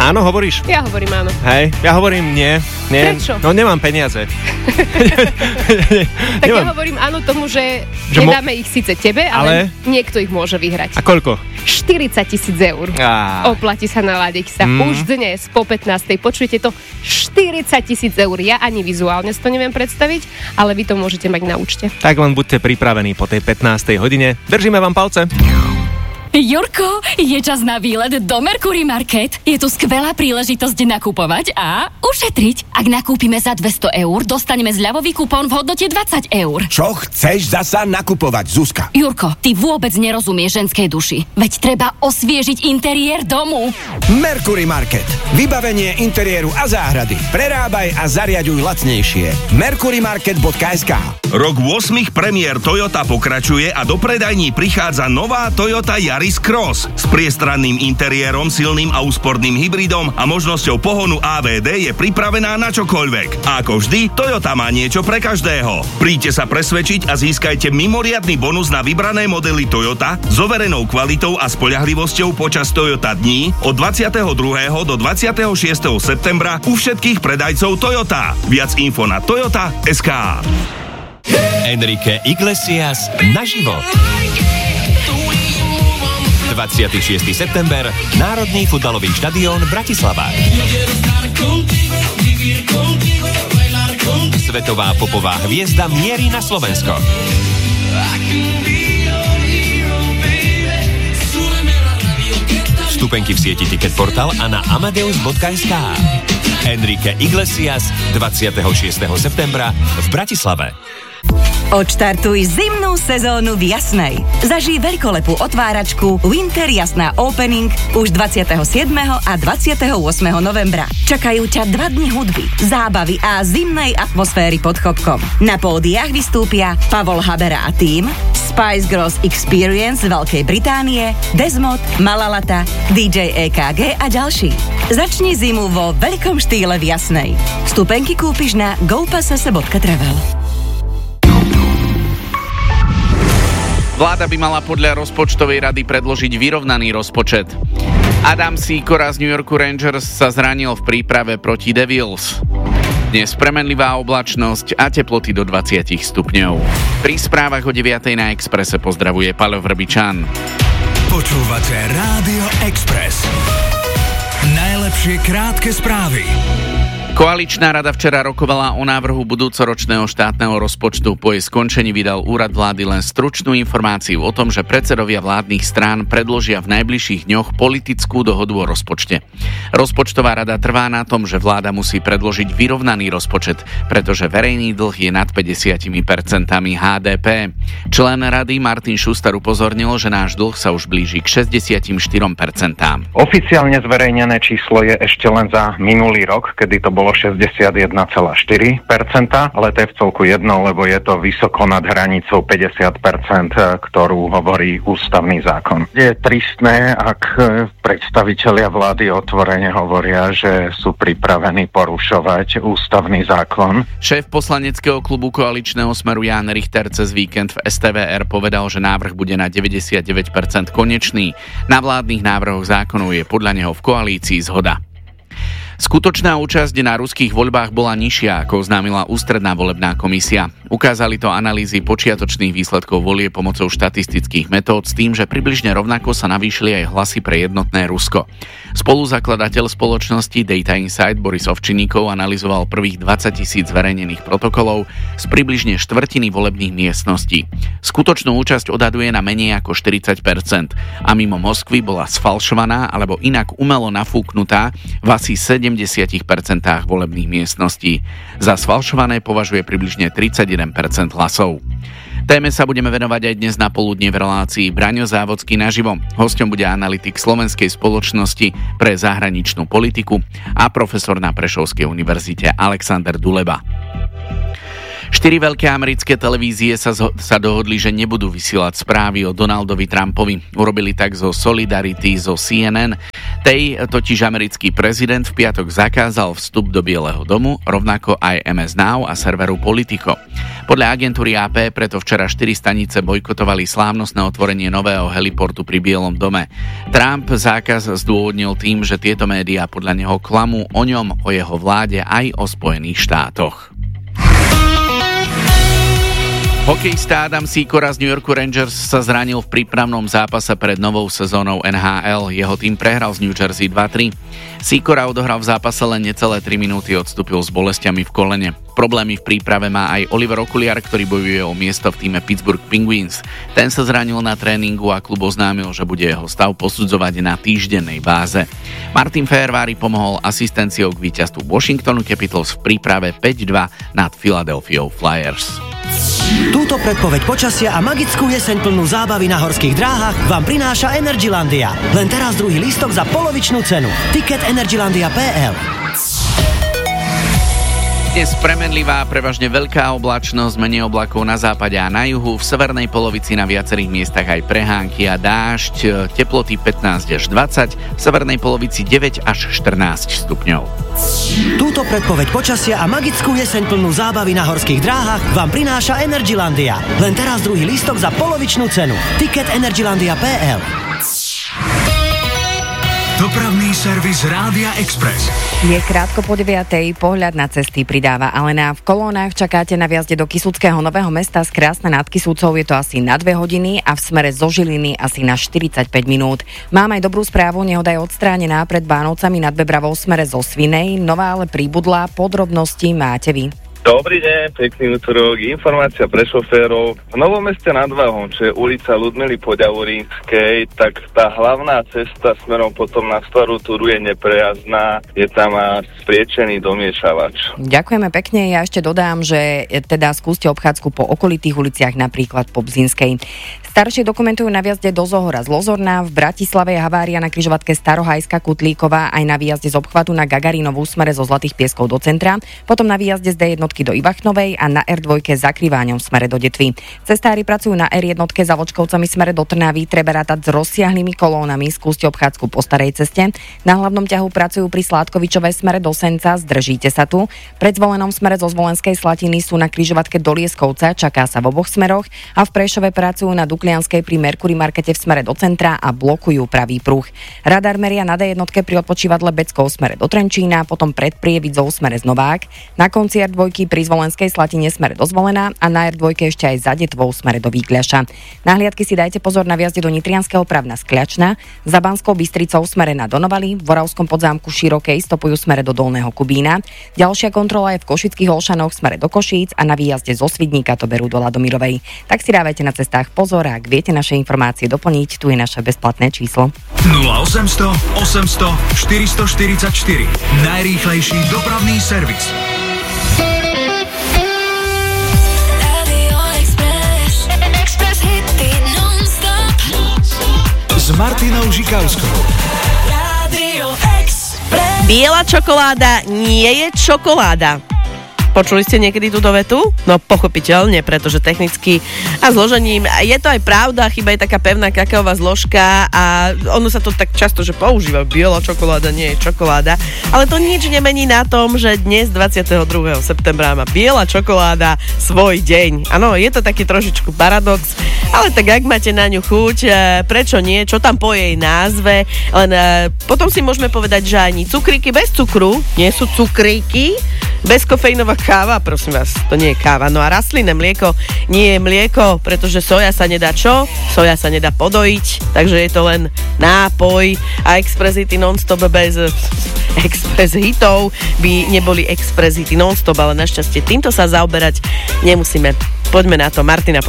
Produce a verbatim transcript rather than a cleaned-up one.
Áno, hovoríš? Ja hovorím áno. Hej, ja hovorím nie. nie. Prečo? No nemám peniaze. Tak nemám. Ja hovorím áno tomu, že, že nedáme mo- ich síce tebe, ale, ale niekto ich môže vyhrať. A koľko? štyridsať tisíc eur. Á. Oplatí sa naladiť sa. Mm. Už dnes po pätnástej. Počujete to? štyridsať tisíc eur. Ja ani vizuálne si to neviem predstaviť, ale vy to môžete mať na účte. Tak len buďte pripravení po tej pätnástej hodine. Držíme vám palce. Jurko, je čas na výlet do Mercury Market. Je tu skvelá príležitosť nakupovať a ušetriť. Ak nakúpime za dvesto eur, dostaneme zľavový kupón v hodnote dvadsať eur. Čo chceš zasa nakupovať, Zuzka? Jurko, ty vôbec nerozumieš ženskej duši. Veď treba osviežiť interiér domu. Mercury Market. Vybavenie interiéru a záhrady. Prerábaj a zariaďuj lacnejšie. mercury market bodka es ká. Rok ôsmich premiér Toyota pokračuje a do predajní prichádza nová Toyota Yaris Cross. S priestranným interiérom, silným a úsporným hybridom a možnosťou pohonu á vé dé je pripravená na čokoľvek. A ako vždy, Toyota má niečo pre každého. Príďte sa presvedčiť a získajte mimoriadny bonus na vybrané modely Toyota s overenou kvalitou a spoľahlivosťou počas Toyota dní od dvadsiateho druhého do dvadsiateho šiesteho septembra u všetkých predajcov Toyota. Viac info na toyota bodka es ká. Enrique Iglesias naživo. dvadsiateho šiesteho september, Národný futbalový štadión Bratislava. Svetová popová hviezda mierí na Slovensko. Vstupenky v sieti Ticketportal a na amadeus bodka es ká. Enrique Iglesias dvadsiateho šiesteho septembra v Bratislave. Odštartuj zimnú sezónu v Jasnej. Zažij veľkolepú otváračku Winter Jasná Opening už dvadsiateho siedmeho a dvadsiateho ôsmeho novembra. Čakajú ťa dva dni hudby, zábavy a zimnej atmosféry pod chopkom. Na pódiách vystúpia Pavol Habera a tým, Spice Girls Experience z Veľkej Británie, Desmod, Malalata, dý džej é ká gé a ďalší. Začni zimu vo veľkom štýle v Jasnej. Vstupenky kúpiš na go pass bodka travel. Vláda by mala podľa rozpočtovej rady predložiť vyrovnaný rozpočet. Adam Sýkora z New Yorku Rangers sa zranil v príprave proti Devils. Dnes premenlivá oblačnosť a teploty do dvadsať stupňov. Pri správach o deviatej na Expresse pozdravuje Paľo Vrbičan. Počúvate Rádio Express. Najlepšie krátke správy. Koaličná rada včera rokovala o návrhu budúcoročného štátneho rozpočtu. Po jej skončení vydal úrad vlády len stručnú informáciu o tom, že predsedovia vládnych strán predložia v najbližších dňoch politickú dohodu o rozpočte. Rozpočtová rada trvá na tom, že vláda musí predložiť vyrovnaný rozpočet, pretože verejný dlh je nad päťdesiat percent há dé pé. Člen rady Martin Šuster upozornil, že náš dlh sa už blíži k šesťdesiatštyri percent. Oficiálne zverejnené číslo je ešte len za minulý rok, kedy to bolo šesťdesiatjeden celá štyri percent, ale to je v celku jedno, lebo je to vysoko nad hranicou päťdesiat percent, ktorú hovorí ústavný zákon. Je tristné, ak predstavitelia vlády otvorene hovoria, že sú pripravení porušovať ústavný zákon. Šéf poslaneckého klubu koaličného Smeru Ján Richter cez víkend v es té vé er povedal, že návrh bude na deväťdesiatdeväť percent konečný. Na vládnych návrhoch zákonov je podľa neho v koalícii zhoda. Skutočná účasť na ruských voľbách bola nižšia, ako oznámila ústredná volebná komisia. Ukázali to analýzy počiatočných výsledkov volie pomocou štatistických metód s tým, že približne rovnako sa navýšili aj hlasy pre jednotné Rusko. Spoluzakladateľ spoločnosti Data Insight Boris Ovčinníkov analyzoval prvých dvadsať tisíc zverejnených protokolov z približne štvrtiny volebných miestností. Skutočnú účasť odhaduje na menej ako štyridsať percent a mimo Moskvy bola sfalšovaná alebo inak umelo nafúknutá v asi sedemdesiat percent volebných miestností. Za sfalšované považuje približne tridsaťjeden percent hlasov. Téme sa budeme venovať aj dnes na poludne v relácii Braňo Závodský naživo. Hosťom bude analytik Slovenskej spoločnosti pre zahraničnú politiku a profesor na Prešovskej univerzite Alexander Duleba. Štyri veľké americké televízie sa, zo, sa dohodli, že nebudú vysielať správy o Donaldovi Trumpovi. Urobili tak zo Solidarity, zo C N N, Tej totiž americký prezident v piatok zakázal vstup do Bieleho domu, rovnako aj em es Now a serveru Politico. Podľa agentúry á pé preto včera štyri stanice bojkotovali slávnostné otvorenie nového heliportu pri Bielom dome. Trump zákaz zdôvodnil tým, že tieto médiá podľa neho klamú o ňom, o jeho vláde aj o Spojených štátoch. Hokejista Adam Sýkora z New Yorku Rangers sa zranil v prípravnom zápase pred novou sezónou en há el. Jeho tým prehral z New Jersey dva tri. Sýkora odohral v zápase len necelé tri minúty, odstúpil s bolestiami v kolene. Problémy v príprave má aj Oliver Okuliar, ktorý bojuje o miesto v tíme Pittsburgh Penguins. Ten sa zranil na tréningu a klub oznámil, že bude jeho stav posudzovať na týždennej báze. Martin Fehervári pomohol asistenciou k víťazstvu Washingtonu Capitals v príprave päť dva nad Philadelphia Flyers. Túto predpoveď počasia a magickú jeseň plnú zábavy na horských dráhach vám prináša Energylandia. Len teraz druhý lístok za polovičnú cenu. Ticket energylandia bodka pé el. Dnes premenlivá, prevažne veľká oblačnosť, menej oblakov na západe a na juhu, v severnej polovici na viacerých miestach aj prehánky a dážď, teploty pätnásť až dvadsať, v severnej polovici deväť až štrnásť stupňov. Túto predpoveď počasia a magickú jeseň plnú zábavy na horských dráhach vám prináša Energylandia. Len teraz druhý lístok za polovičnú cenu. Ticket energylandia bodka pé el. Dopravný servis Rádia Express. Je krátko po deviatej, pohľad na cesty pridáva Alena. V kolónach čakáte na viazde do Kysuckého Nového Mesta z Krásna nad Kysucou, je to asi na dve hodiny a v smere zo Žiliny asi na štyridsaťpäť minút. Mám aj dobrú správu, nehoda je odstránená pred Bánovcami nad Bebravou v smere zo Svinej, nová ale pribudla, podrobnosti máte vy. Dobrý deň, pekný útorok, informácia pre šoférov. V Novom Meste nad Váhom, čo je ulica Ľudmily Poďavorínskej, tak tá hlavná cesta smerom potom na Starú Túru je neprejazdná, je tam a spriečený domiešavač. Ďakujeme pekne, ja ešte dodám, že teda skúste obchádzku po okolitých uliciach, napríklad po Bzínskej. Staršie dokumentujú na viazde do Zohora z Lozorna, v Bratislave je havária na križovatke Starohajska Kutlíková, aj na výjazde z obchvatu na Gagarinovú smere zo Zlatých Pieskov do centra, potom na výjazde z dé jedna do Ivachnovej a na er dva za Kriváňom smere do Detvy. Cestári pracujú na er jedna za Vočkovcami smere do Trnavy, treba rátať s rozsiahlými kolónami, skúste obchádzku po starej ceste. Na hlavnom ťahu pracujú pri Sládkovičovej smere do Senca, zdržíte sa tu. Pred Zvolenom smere zo Zvolenskej Slatiny sú na križovatke do Lieskovca, čaká sa v oboch smeroch a v Prešove pracujú na Duklianskej pri Mercury Markete v smere do centra a blokujú pravý pruh. Radar meria na dé jedna pri odpočívadle Beckov smere do Trenčína, potom pred Prievidzou smere z Novák, na konci er dva pri Zvolenskej Slatine smere do Zvolena a na er dva ešte aj za Detvou smere do Výkľaša. Na hliadky si dajte pozor na viazde do Nitrianskeho Pravna Skľačna, za Banskou Bystricou smere na Donovali, v Oravskom Podzámku Širokej stopujú smere do Dolného Kubína. Ďalšia kontrola je v Košických Olšanoch smere do Košíc a na výjazde zo Svidníka to berú do Ladomirovej. Tak si dávajte na cestách pozor a ak viete naše informácie doplniť, tu je naše bezplatné číslo. nula osemsto osemsto štyristoštyridsaťštyri. Najrýchlejší dopravný servis. S Martinou Žikavskou. Biela čokoláda nie je čokoláda. Počuli ste niekedy túto vetu? No pochopiteľne, pretože technicky a zložením je to aj pravda, chyba je taká pevná kakaová zložka a ono sa to tak často, že používa, biela čokoláda nie je čokoláda, ale to nič nemení na tom, že dnes dvadsiateho druhého septembra má biela čokoláda svoj deň. Áno, je to taký trošičku paradox, ale tak ak máte na ňu chuť, prečo nie, čo tam po jej názve, len potom si môžeme povedať, že ani cukríky bez cukru nie sú cukríky, bezkofeínová káva, prosím vás, to nie je káva. No a rastlinné mlieko nie je mlieko, pretože soja sa nedá čo? Soja sa nedá podojiť, takže je to len nápoj a Express hity non-stop bez Express hitov by neboli Express hity non-stop, ale našťastie týmto sa zaoberať nemusíme. Poďme na to, Martina.